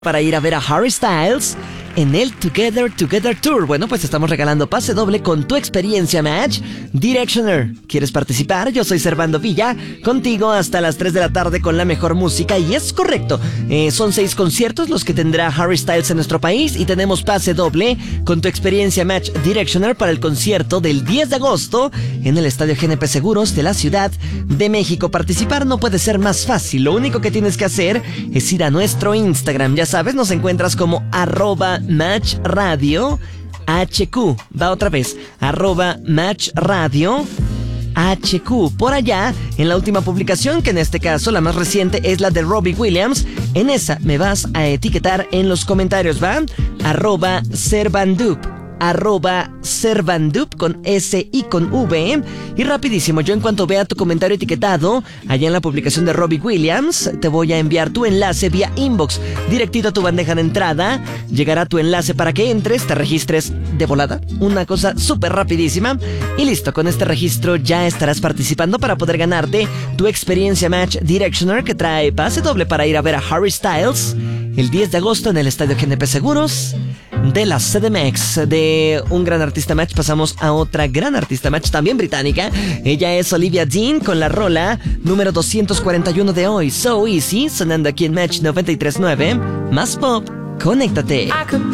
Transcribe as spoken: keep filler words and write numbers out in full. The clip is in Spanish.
para ir a ver a Harry Styles en el Together Together Tour. Bueno, pues estamos regalando pase doble con tu experiencia Match Directioner. ¿Quieres participar? Yo soy Servando Villa, contigo hasta las tres de la tarde con la mejor música. Y es correcto, eh, son seis conciertos los que tendrá Harry Styles en nuestro país. Y tenemos pase doble con tu experiencia Match Directioner para el concierto del diez de agosto en el Estadio G N P Seguros de la Ciudad de México. Participar no puede ser más fácil. Lo único que tienes que hacer es ir a nuestro Instagram. Ya sabes, nos encuentras como arroba Match Radio H Q. Va otra vez, arroba Match Radio H Q. Por allá, en la última publicación, que en este caso la más reciente es la de Robbie Williams, en esa me vas a etiquetar en los comentarios, ¿va? Arroba Servandup. Arroba Servandup con S y con V. Y rapidísimo, yo en cuanto vea tu comentario etiquetado allá en la publicación de Robbie Williams, te voy a enviar tu enlace vía inbox directito a tu bandeja de entrada. Llegará tu enlace para que entres, te registres de volada, una cosa súper rapidísima. Y listo, con este registro ya estarás participando para poder ganarte tu experiencia Match Directioner, que trae pase doble para ir a ver a Harry Styles el diez de agosto en el Estadio G N P Seguros de la C D M X. De un gran artista Match pasamos a otra gran artista Match, también británica. Ella es Olivia Dean con la rola número doscientos cuarenta y uno de hoy, So Easy, sonando aquí en Match noventa y tres punto nueve. Más pop, conéctate.